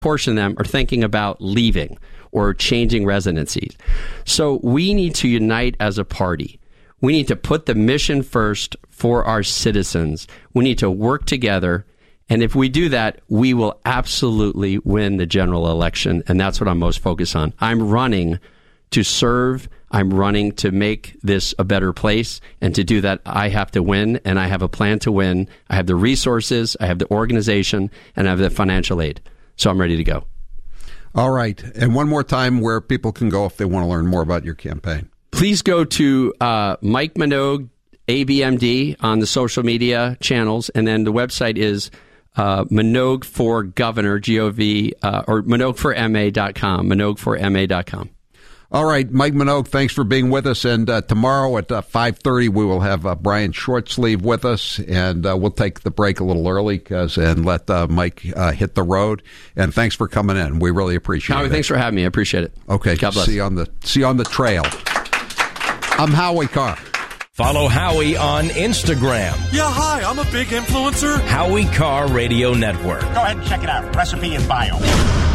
portion of them are thinking about leaving or changing residencies. So we need to unite as a party. We need to put the mission first for our citizens. We need to work together. And if we do that, we will absolutely win the general election. And that's what I'm most focused on. I'm running to serve. I'm running to make this a better place. And to do that, I have to win. And I have a plan to win. I have the resources, I have the organization, and I have the financial aid. So I'm ready to go. All right. And one more time where people can go if they want to learn more about your campaign. Please go to Mike Minogue, ABMD, on the social media channels. And then the website is Minogue for Governor, G-O-V, or MinogueForMA.com, MinogueForMA.com. All right, Mike Minogue, thanks for being with us. And tomorrow at 5:30, we will have Brian Shortsleeve with us, and we'll take the break a little early and let Mike hit the road. And thanks for coming in. We really appreciate it. Howie, thanks for having me. I appreciate it. Okay, God bless. See you on the trail. I'm Howie Carr. Follow Howie on Instagram. Yeah, hi, I'm a big influencer. Howie Carr Radio Network. Go ahead and check it out. Recipe in bio.